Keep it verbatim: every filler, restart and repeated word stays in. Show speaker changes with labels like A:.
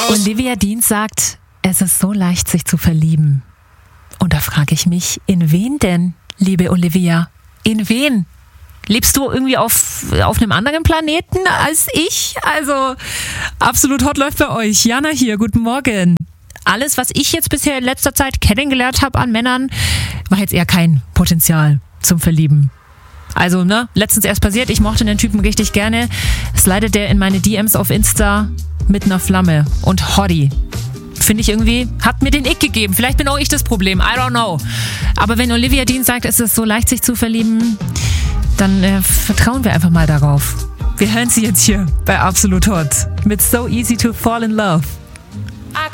A: Olivia Dean sagt, es ist so leicht, sich zu verlieben. Und da frage ich mich, in wen denn, liebe Olivia? In wen? Lebst du irgendwie auf, auf einem anderen Planeten als ich? Also, absolut hot läuft bei euch. Jana hier, guten Morgen. Alles, was ich jetzt bisher in letzter Zeit kennengelernt habe an Männern, war jetzt eher kein Potenzial zum Verlieben. Also, ne, letztens erst passiert, ich mochte den Typen richtig gerne. Slidet der in meine D Ms auf Insta mit einer Flamme und Hottie. Finde ich irgendwie, hat mir den Ick gegeben. Vielleicht bin auch ich das Problem, I don't know. Aber wenn Olivia Dean sagt, es ist so leicht, sich zu verlieben, dann äh, vertrauen wir einfach mal darauf. Wir hören sie jetzt hier bei Absolut Hot mit So Easy to Fall in Love.